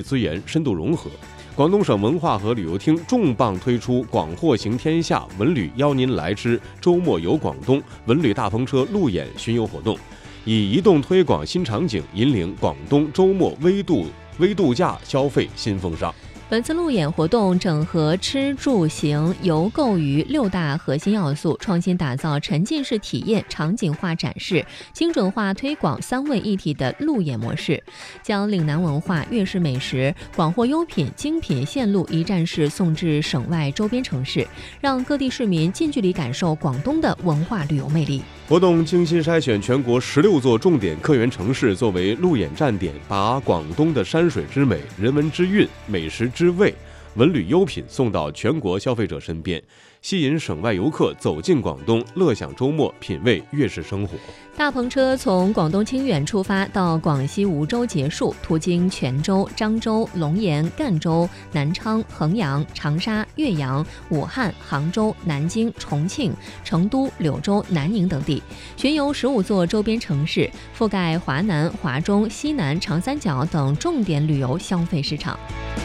资源深度融合。广东省文化和旅游厅重磅推出广货行天下文旅邀您来之周末游广东文旅大篷车路演巡游活动，以移动推广新场景，引领广东周末微度假消费新风尚。 本次路演活动整合吃住行游购于6大核心要素，创新打造沉浸式体验、场景化展示、精准化推广3位一体的路演模式，将岭南文化、粤式美食、广货优品、精品线路一站式送至省外周边城市，让各地市民近距离感受广东的文化旅游魅力。 活动精心筛选全国16座重点客源城市作为路演站点，把广东的山水之美、人文之韵、美食之味、文旅优品送到全国消费者身边，吸引省外游客走进广东，乐享周末，品味粤式生活。 大篷车从广东清远出发，到广西梧州结束，途经泉州、漳州、龙岩、赣州、南昌、衡阳、长沙、岳阳、武汉、杭州、南京、重庆、成都、柳州、南宁等地，巡游15座周边城市，覆盖华南、华中、西南、长三角等重点旅游消费市场。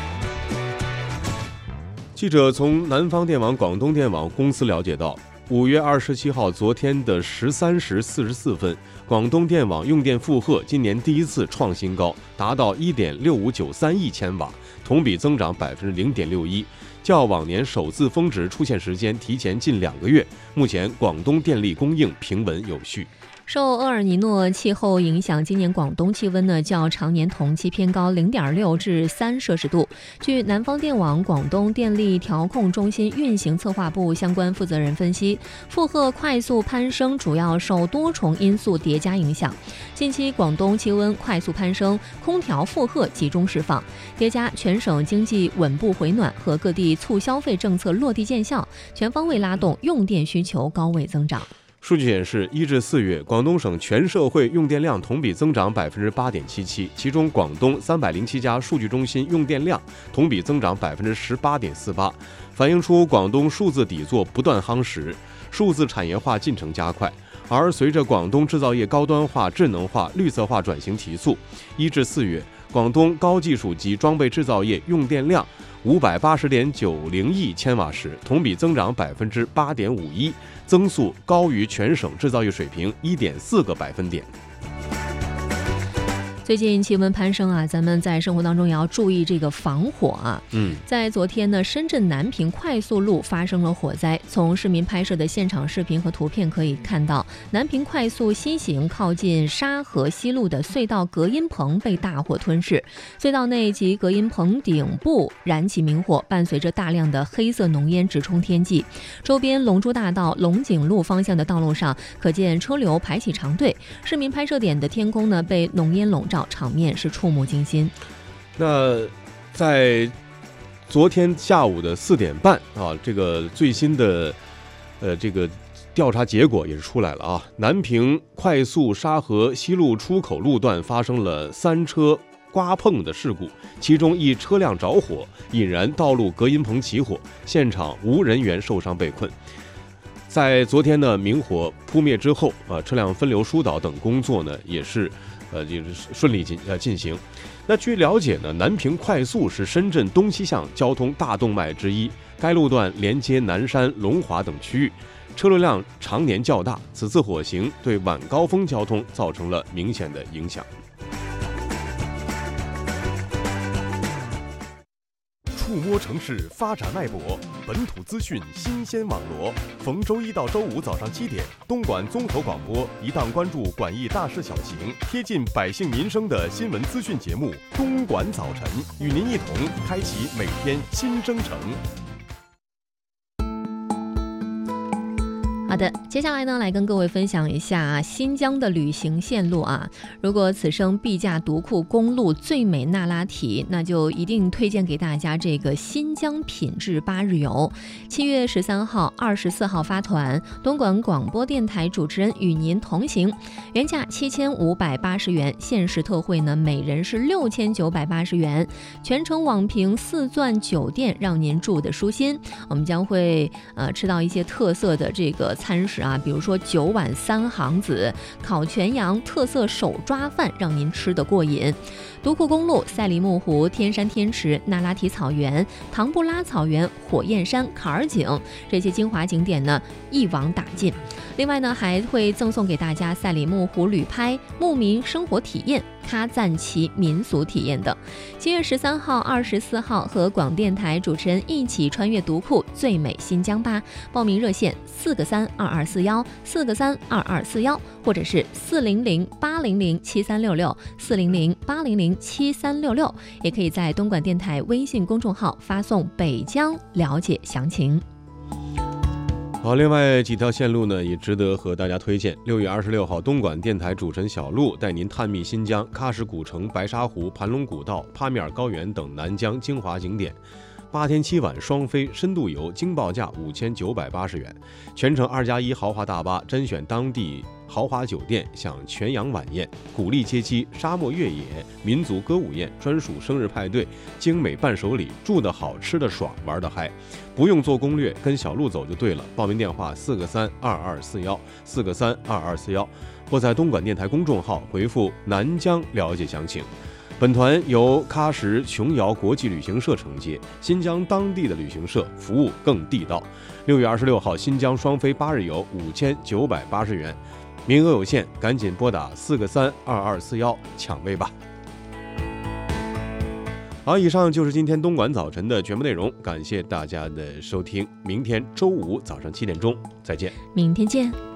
记者从南方电网、广东电网公司了解到，5月27号昨天的13时44分，广东电网用电负荷今年第一次创新高，达到 1.6593 亿千瓦，同比增长 0.61%， 较往年首次峰值出现时间提前近2个月。目前广东电力供应平稳有序。 受厄尔尼诺气候影响，今年广东气温较常年同期偏高 0.6 至3摄氏度。据南方电网广东电力调控中心运行策划部相关负责人分析，负荷快速攀升主要受多重因素叠加影响。近期广东气温快速攀升，空调负荷集中释放，叠加全省经济稳步回暖和各地促消费政策落地见效，全方位拉动用电需求高位增长。 数据显示，1至4月，广东省全社会用电量同比增长 8.77%， 其中广东307家数据中心用电量同比增长 18.48%， 反映出广东数字底座不断夯实，数字产业化进程加快。而随着广东制造业高端化、智能化、绿色化转型提速，1至4月，广东高技术及装备制造业用电量580.90亿千瓦时，同比增长 8.51%， 增速高于全省制造业水平 1.4个百分点。 最近气温攀升咱们在生活当中也要注意这个防火在昨天呢，深圳南平快速路发生了火灾。从市民拍摄的现场视频和图片可以看到，南平快速西行靠近沙河西路的隧道隔音棚被大火吞噬，隧道内及隔音棚顶部燃起明火，伴随着大量的黑色浓烟直冲天际。周边龙珠大道、龙井路方向的道路上可见车流排起长队，市民拍摄点的天空呢被浓烟笼罩，场面是触目惊心。 那在昨天下午的4点半这个最新的这个调查结果也是出来了南平快速沙河西路出口路段发生了3车刮碰的事故，其中一车辆着火，引燃道路隔音棚起火，现场无人员受伤被困。在昨天呢，明火扑灭之后车辆分流疏导等工作呢也是顺利进行。那据了解呢，南平快速是深圳东西向交通大动脉之一，该路段连接南山、龙华等区域，车流量常年较大。此次火刑对晚高峰交通造成了明显的影响。 触摸城市发展脉搏，本土资讯新鲜网罗。逢周一到周五早上7点，东莞综合广播一档关注莞义大事小情、贴近百姓民生的新闻资讯节目《东莞早晨》，与您一同开启每天新征程。 好的，接下来呢，来跟各位分享一下新疆的旅行线路如果此生必驾独库公路最美那拉提，那就一定推荐给大家这个新疆品质8日游。7月13号、24号发团，东莞广播电台主持人与您同行，原价7580元，限时特惠呢，每人是6980元，全程网评4钻酒店，让您住得舒心。我们将会吃到一些特色的这个餐食啊，比如说9碗3行子、烤全羊特色手抓饭，让您吃得过瘾。独库公路、赛里木湖、天山天池、那拉提草原、唐布拉草原、火焰山、坎儿井这些精华景点呢，一网打尽。另外呢，还会赠送给大家赛里木湖旅拍、牧民生活体验、喀赞旗民俗体验等。7月13号、24号和广电台主持人一起穿越独库最美新疆吧。报名热线4个3 2241 4个3 2241，或者是400 800 7366 400 800 7366，也可以在东莞电台微信公众号发送北疆了解详情。 好，另外几条线路呢也值得和大家推荐。6月26号，东莞电台主持人小璐带您探秘新疆喀什古城、白沙湖、盘龙古道、帕米尔高原等南疆精华景点。8天7晚双飞深度游，经报价5980元，全程2+1豪华大巴，甄选当地豪华酒店，享全羊晚宴、古丽街机、沙漠越野、民族歌舞宴、专属生日派对、精美伴手礼，住得好，吃得爽，玩得嗨。不用做攻略，跟小璐走就对了。报名电话4个3 2241 4个3 2241，或在东莞电台公众号回复南疆了解详情。本团由喀什琼瑶国际旅行社承接，新疆当地的旅行社，服务更地道。6月26号，新疆双飞8日游5980元，名额有限，赶紧拨打4个3 2241抢位吧。好，以上就是今天东莞早晨的全部内容，感谢大家的收听。明天周五早上7点钟再见， 明天见。